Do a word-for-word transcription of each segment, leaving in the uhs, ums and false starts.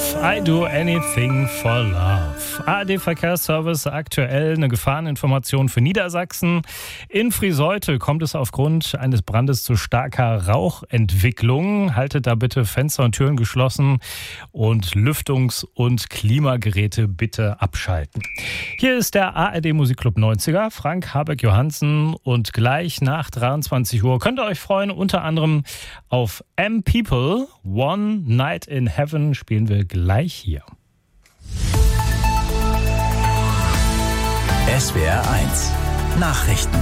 I do anything for love. A R D-Verkehrsservice aktuell eine Gefahreninformation für Niedersachsen. In Friseute kommt es aufgrund eines Brandes zu starker Rauchentwicklung. Haltet da bitte Fenster und Türen geschlossen und Lüftungs- und Klimageräte bitte abschalten. Hier ist der A R D Musikclub neunziger, Frank Habeck-Johansen, und gleich nach dreiundzwanzig Uhr könnt ihr euch freuen, unter anderem auf M People, One Night in Heaven spielen wir gleich hier. S W R eins Nachrichten.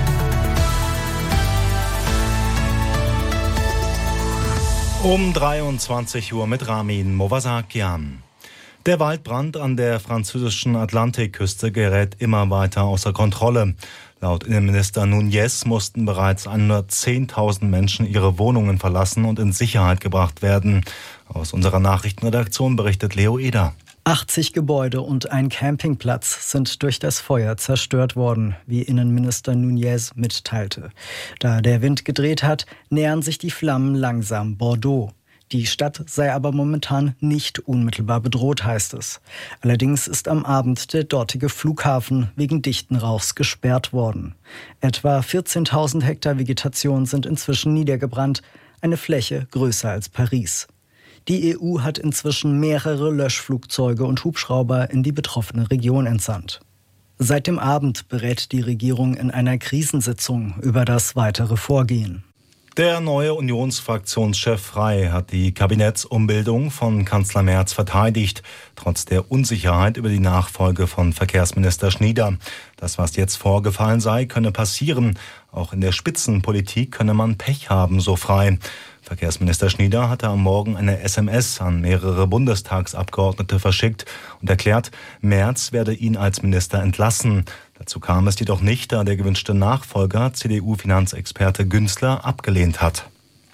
Um dreiundzwanzig Uhr mit Ramin Movasakian. Der Waldbrand an der französischen Atlantikküste gerät immer weiter außer Kontrolle. Laut Innenminister Núñez mussten bereits hundertzehntausend Menschen ihre Wohnungen verlassen und in Sicherheit gebracht werden. Aus unserer Nachrichtenredaktion berichtet Leo Eder. achtzig Gebäude und ein Campingplatz sind durch das Feuer zerstört worden, wie Innenminister Núñez mitteilte. Da der Wind gedreht hat, nähern sich die Flammen langsam Bordeaux. Die Stadt sei aber momentan nicht unmittelbar bedroht, heißt es. Allerdings ist am Abend der dortige Flughafen wegen dichten Rauchs gesperrt worden. Etwa vierzehntausend Hektar Vegetation sind inzwischen niedergebrannt, eine Fläche größer als Paris. Die E U hat inzwischen mehrere Löschflugzeuge und Hubschrauber in die betroffene Region entsandt. Seit dem Abend berät die Regierung in einer Krisensitzung über das weitere Vorgehen. Der neue Unionsfraktionschef Frey hat die Kabinettsumbildung von Kanzler Merz verteidigt, trotz der Unsicherheit über die Nachfolge von Verkehrsminister Schnieder. Das, was jetzt vorgefallen sei, könne passieren. Auch in der Spitzenpolitik könne man Pech haben, so Frey. Verkehrsminister Schnieder hatte am Morgen eine S M S an mehrere Bundestagsabgeordnete verschickt und erklärt, Merz werde ihn als Minister entlassen. Dazu kam es jedoch nicht, da der gewünschte Nachfolger, C D U-Finanzexperte Günzler, abgelehnt hat.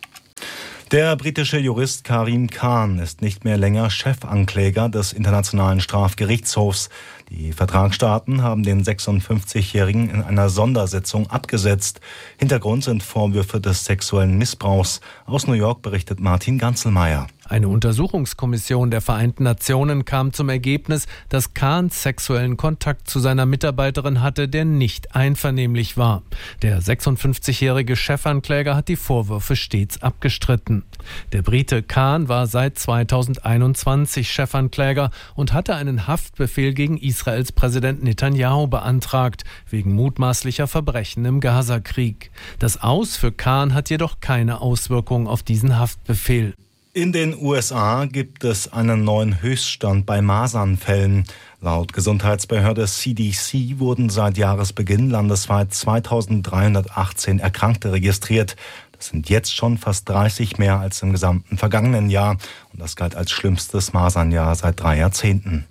Der britische Jurist Karim Khan ist nicht mehr länger Chefankläger des Internationalen Strafgerichtshofs. Die Vertragsstaaten haben den sechsundfünfzigjährigen in einer Sondersitzung abgesetzt. Hintergrund sind Vorwürfe des sexuellen Missbrauchs. Aus New York berichtet Martin Ganzelmeier. Eine Untersuchungskommission der Vereinten Nationen kam zum Ergebnis, dass Khan sexuellen Kontakt zu seiner Mitarbeiterin hatte, der nicht einvernehmlich war. Der sechsundfünfzigjährige Chefankläger hat die Vorwürfe stets abgestritten. Der Brite Khan war seit zweitausendeinundzwanzig Chefankläger und hatte einen Haftbefehl gegen Israels Präsident Netanyahu beantragt, wegen mutmaßlicher Verbrechen im Gazakrieg. Das Aus für Khan hat jedoch keine Auswirkung auf diesen Haftbefehl. In den U S A gibt es einen neuen Höchststand bei Masernfällen. Laut Gesundheitsbehörde C D C wurden seit Jahresbeginn landesweit zweitausenddreihundertachtzehn Erkrankte registriert. Das sind jetzt schon fast dreißig mehr als im gesamten vergangenen Jahr. Und das galt als schlimmstes Masernjahr seit drei Jahrzehnten.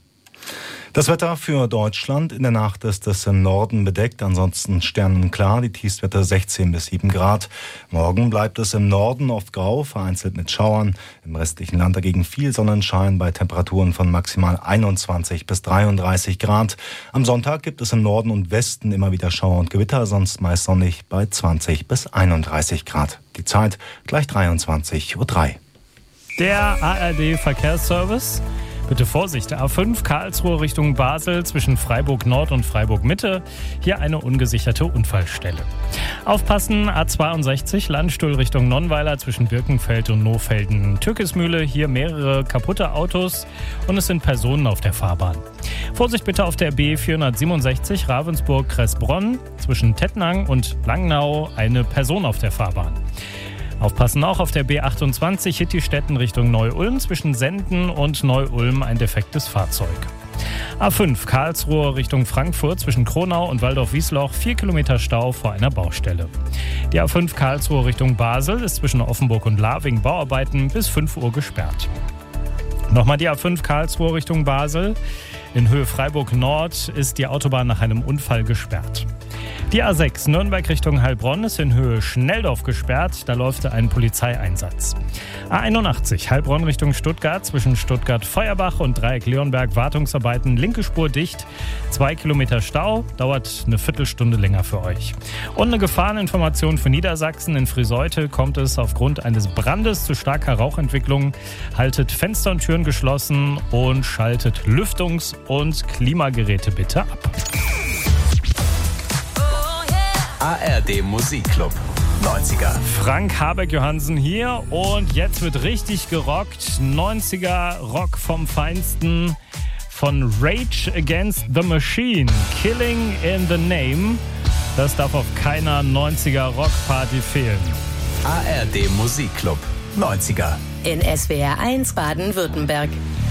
Das Wetter für Deutschland: In der Nacht ist es im Norden bedeckt, ansonsten sternenklar, die Tiefstwerte sechzehn bis sieben Grad. Morgen bleibt es im Norden oft grau, vereinzelt mit Schauern. Im restlichen Land dagegen viel Sonnenschein bei Temperaturen von maximal einundzwanzig bis dreiunddreißig Grad. Am Sonntag gibt es im Norden und Westen immer wieder Schauer und Gewitter, sonst meist sonnig bei zwanzig bis einunddreißig Grad. Die Zeit gleich dreiundzwanzig Uhr drei. Der A R D-Verkehrsservice. Bitte Vorsicht, A fünf Karlsruhe Richtung Basel zwischen Freiburg Nord und Freiburg Mitte. Hier eine ungesicherte Unfallstelle. Aufpassen, A zweiundsechzig Landstuhl Richtung Nonnweiler zwischen Birkenfeld und Nohfelden. Türkismühle, hier mehrere kaputte Autos und es sind Personen auf der Fahrbahn. Vorsicht bitte auf der B vierhundertsiebenundsechzig Ravensburg-Kressbronn zwischen Tettnang und Langnau, eine Person auf der Fahrbahn. Aufpassen auch auf der B achtundzwanzig Hittistetten Richtung Neu-Ulm zwischen Senden und Neu-Ulm ein defektes Fahrzeug. A fünf Karlsruhe Richtung Frankfurt zwischen Kronau und Waldorf-Wiesloch vier Kilometer Stau vor einer Baustelle. Die A fünf Karlsruhe Richtung Basel ist zwischen Offenburg und Lahr Bauarbeiten bis fünf Uhr gesperrt. Nochmal die A fünf Karlsruhe Richtung Basel. In Höhe Freiburg Nord ist die Autobahn nach einem Unfall gesperrt. Die A sechs Nürnberg Richtung Heilbronn ist in Höhe Schnelldorf gesperrt. Da läuft ein Polizeieinsatz. A einundachtzig Heilbronn Richtung Stuttgart zwischen Stuttgart-Feuerbach und Dreieck-Leonberg Wartungsarbeiten. Linke Spur dicht. Zwei Kilometer Stau. Dauert eine Viertelstunde länger für euch. Und eine Gefahreninformation für Niedersachsen. In Friseute kommt es aufgrund eines Brandes zu starker Rauchentwicklung. Haltet Fenster und Türen geschlossen und schaltet Lüftungs- und Klimageräte bitte ab. A R D Musikclub neunziger. Frank Habeck-Johansen hier und jetzt wird richtig gerockt. neunziger Rock vom Feinsten von Rage Against the Machine. Killing in the Name. Das darf auf keiner neunziger Rockparty fehlen. A R D Musikclub neunziger. In S W R eins Baden-Württemberg.